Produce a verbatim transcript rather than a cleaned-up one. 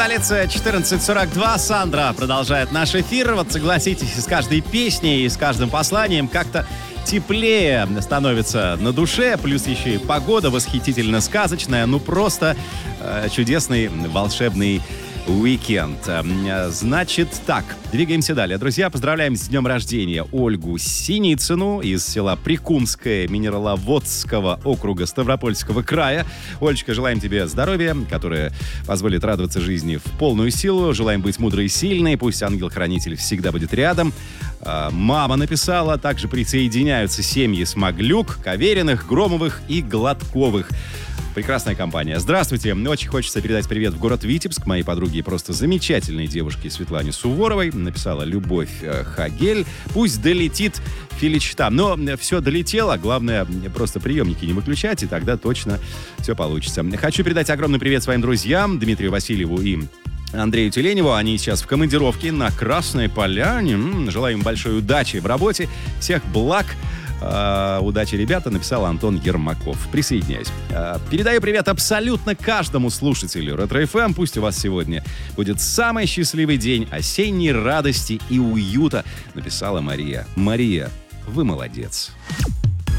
столице четырнадцать сорок два. Сандра продолжает наш эфир. Вот согласитесь, с каждой песней и с каждым посланием как-то теплее становится на душе. Плюс еще и погода восхитительно сказочная. Ну просто э, чудесный волшебный уикенд. Значит так, двигаемся далее. Друзья, поздравляем с днем рождения Ольгу Синицыну из села Прикумское Минераловодского округа Ставропольского края. Олечка, желаем тебе здоровья, которое позволит радоваться жизни в полную силу. Желаем быть мудрой и сильной. Пусть ангел-хранитель всегда будет рядом. Мама написала, также присоединяются семьи Смоглюк, Кавериных, Громовых и Гладковых. Прекрасная компания. Здравствуйте. Очень хочется передать привет в город Витебск моей подруге и просто замечательной девушке Светлане Суворовой. Написала Любовь Хагель. Пусть долетит Филичта. Но все долетело. Главное, просто приемники не выключать, и тогда точно все получится. Хочу передать огромный привет своим друзьям Дмитрию Васильеву и Андрею Тюленеву. Они сейчас в командировке на Красной Поляне. М-м, желаю им большой удачи в работе. Всех благ. Uh, удачи, ребята, написал Антон Ермаков. Присоединяюсь. Uh, передаю привет абсолютно каждому слушателю Ретро-эф эм. Пусть у вас сегодня будет самый счастливый день осенней радости и уюта, написала Мария. Мария, вы молодец.